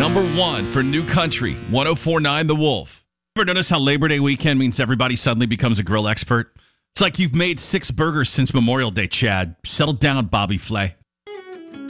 number one for New Country, 1049 The Wolf. Ever notice how Labor Day weekend means everybody suddenly becomes a grill expert? It's like you've made 6 burgers since Memorial Day, Chad. Settle down, Bobby Flay.